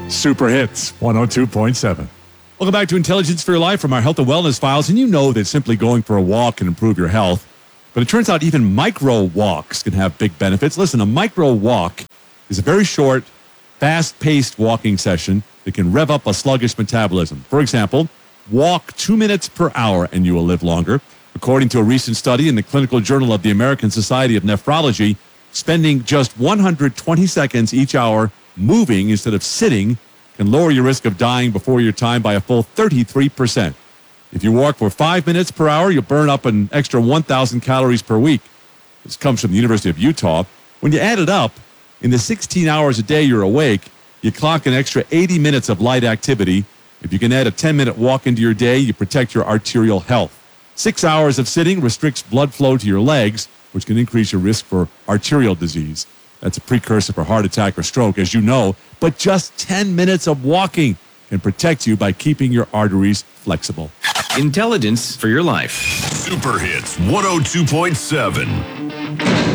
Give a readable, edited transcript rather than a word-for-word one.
Super Hits 102.7. Welcome back to Intelligence for Your Life from our Health and Wellness Files. And you know that simply going for a walk can improve your health. But it turns out even micro walks can have big benefits. Listen, a micro walk is a very short, fast-paced walking session that can rev up a sluggish metabolism. For example, walk 2 minutes per hour and you will live longer. According to a recent study in the Clinical Journal of the American Society of Nephrology, spending just 120 seconds each hour moving instead of sitting can lower your risk of dying before your time by a full 33%. If you walk for 5 minutes per hour, you'll burn up an extra 1,000 calories per week. This comes from the University of Utah. When you add it up, in the 16 hours a day you're awake, you clock an extra 80 minutes of light activity. If you can add a 10-minute walk into your day, you protect your arterial health. 6 hours of sitting restricts blood flow to your legs, which can increase your risk for arterial disease. That's a precursor for heart attack or stroke, as you know. But just 10 minutes of walking can protect you by keeping your arteries flexible. Intelligence for Your Life. Super Hits 102.7.